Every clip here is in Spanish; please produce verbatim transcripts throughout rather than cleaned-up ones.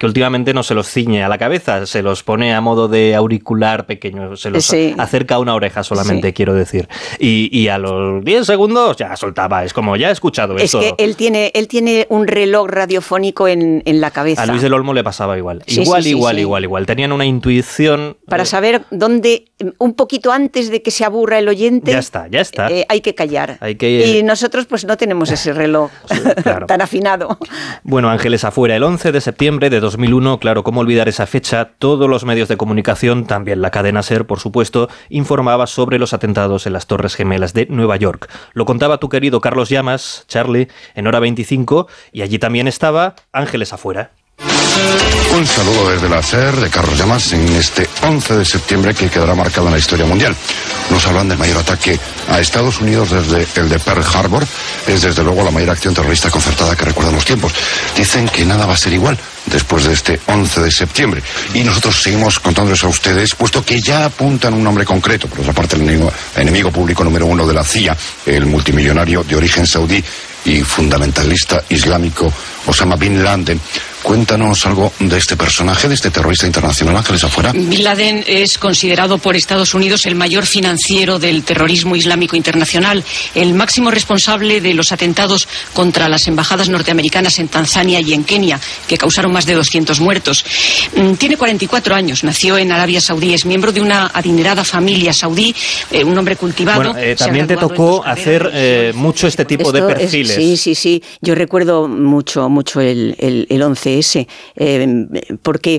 que últimamente no se los ciñe a la cabeza, se los pone a modo de auricular pequeño, se los sí. acerca a una oreja solamente, sí. quiero decir. Y, y a los diez segundos ya soltaba, es como, ya he escuchado esto. Es que él tiene, él tiene un reloj radiofónico en, en la cabeza. A Luis del Olmo le pasaba igual. Sí, igual, sí, igual, sí, igual, sí. igual. Tenían una intuición... Para saber dónde, un poquito antes de que se aburra el oyente... Ya está, ya está. Eh, hay que callar. Hay que... Y nosotros pues no tenemos ese reloj sí, claro. tan afinado. Bueno, Ángeles Afuera, el once de septiembre de dos mil uno, claro, cómo olvidar esa fecha, todos los medios de comunicación, también la cadena SER, por supuesto, informaba sobre los atentados en las Torres Gemelas de Nueva York. Lo contaba tu querido Carlos Llamas, Charlie, en Hora veinticinco, y allí también estaba Ángeles Afuera. Un saludo desde la SER de Carlos Llamas en este once de septiembre que quedará marcado en la historia mundial. Nos hablan del mayor ataque a Estados Unidos desde el de Pearl Harbor. Es desde luego la mayor acción terrorista concertada que recuerdan los tiempos. Dicen que nada va a ser igual después de este once de septiembre. Y nosotros seguimos contándoles a ustedes, puesto que ya apuntan un nombre concreto. Por otra parte, el enemigo, enemigo público número uno de la C I A, el multimillonario de origen saudí y fundamentalista islámico Osama Bin Laden. Cuéntanos algo de este personaje, de este terrorista internacional, Ángeles Afuera. Bin Laden es considerado por Estados Unidos el mayor financiero del terrorismo islámico internacional, el máximo responsable de los atentados contra las embajadas norteamericanas en Tanzania y en Kenia, que causaron más de doscientos muertos. Tiene cuarenta y cuatro años, nació en Arabia Saudí, es miembro de una adinerada familia saudí, eh, un hombre cultivado. Bueno, eh, también te tocó hacer eh, mucho este tipo Esto de perfiles. Es, sí, sí, sí. Yo recuerdo mucho, mucho el, el, el once ese, eh, porque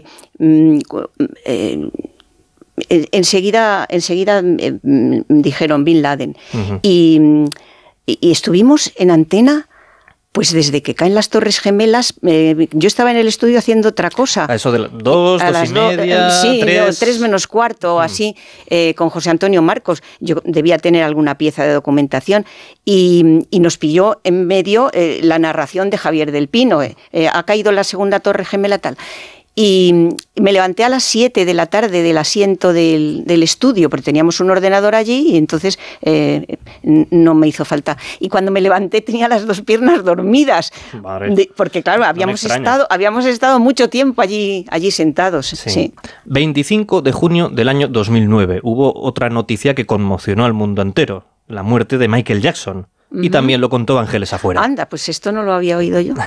eh, enseguida, enseguida eh, dijeron Bin Laden. Uh-huh. y, y estuvimos en antena. Pues desde que caen las Torres Gemelas, eh, yo estaba en el estudio haciendo otra cosa. A eso de las dos, a dos y media, do, sí, tres... No, tres menos cuarto, mm. así, eh, con José Antonio Marcos. Yo debía tener alguna pieza de documentación y, y nos pilló en medio eh, la narración de Javier del Pino. Eh, eh, ha caído la segunda Torre Gemela, tal. Y me levanté a las siete de la tarde del asiento del, del estudio, porque teníamos un ordenador allí y entonces eh, no me hizo falta. Y cuando me levanté tenía las dos piernas dormidas, vale. de, porque claro, habíamos no estado, habíamos estado mucho tiempo allí, allí sentados. Sí. Sí. veinticinco de junio del año dos mil nueve hubo otra noticia que conmocionó al mundo entero, la muerte de Michael Jackson. Uh-huh. Y también lo contó Ángeles Afuera. Anda, pues esto no lo había oído yo.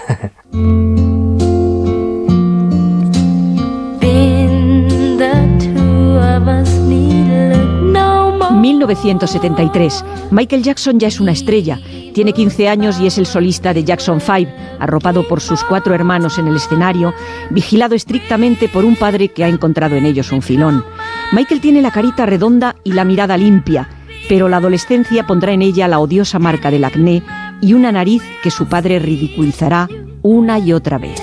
mil novecientos setenta y tres. Michael Jackson ya es una estrella. Tiene quince años y es el solista de Jackson Five, arropado por sus cuatro hermanos en el escenario, vigilado estrictamente por un padre que ha encontrado en ellos un filón. Michael tiene la carita redonda y la mirada limpia, pero la adolescencia pondrá en ella la odiosa marca del acné y una nariz que su padre ridiculizará una y otra vez.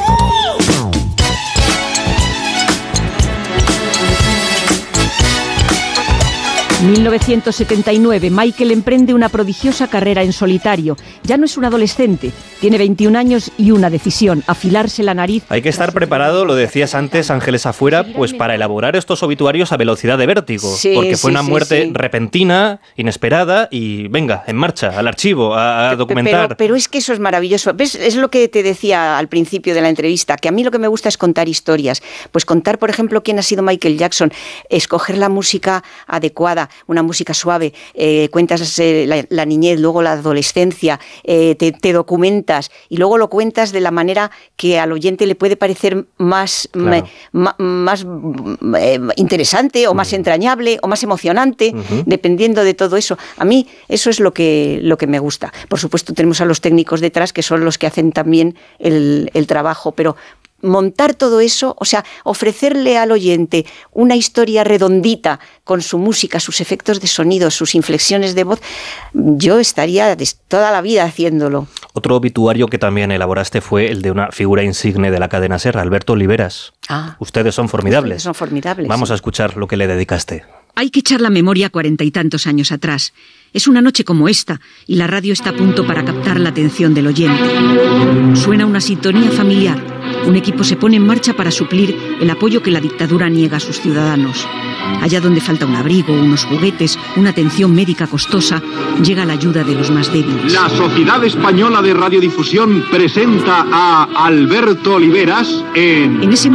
mil novecientos setenta y nueve, Michael emprende una prodigiosa carrera en solitario. Ya no es un adolescente, tiene veintiún años y una decisión, afilarse la nariz. Hay que estar preparado, lo decías antes, Ángeles Afuera, pues para elaborar estos obituarios a velocidad de vértigo, sí, porque fue sí, una muerte sí, sí. repentina, inesperada y venga, en marcha, al archivo, a, a documentar. Pero, pero es que eso es maravilloso. ¿Ves? Es lo que te decía al principio de la entrevista, que a mí lo que me gusta es contar historias. Pues contar, por ejemplo, quién ha sido Michael Jackson, escoger la música adecuada, una música suave, eh, cuentas eh, la, la niñez, luego la adolescencia, eh, te, te documentas y luego lo cuentas de la manera que al oyente le puede parecer más, claro. me, ma, más eh, interesante o más uh-huh. entrañable o más emocionante, uh-huh. dependiendo de todo eso. A mí eso es lo que, lo que me gusta. Por supuesto tenemos a los técnicos detrás que son los que hacen también el, el trabajo, pero montar todo eso, o sea, ofrecerle al oyente una historia redondita con su música, sus efectos de sonido, sus inflexiones de voz, yo estaría toda la vida haciéndolo. Otro obituario que también elaboraste fue el de una figura insigne de la cadena SER, Alberto Oliveras. Ah, Ustedes son formidables. Ustedes son formidables. Vamos sí. a escuchar lo que le dedicaste. Hay que echar la memoria cuarenta y tantos años atrás. Es una noche como esta y la radio está a punto para captar la atención del oyente. Suena una sintonía familiar. Un equipo se pone en marcha para suplir el apoyo que la dictadura niega a sus ciudadanos. Allá donde falta un abrigo, unos juguetes, una atención médica costosa, llega la ayuda de los más débiles. La Sociedad Española de Radiodifusión presenta a Alberto Oliveras en... En ese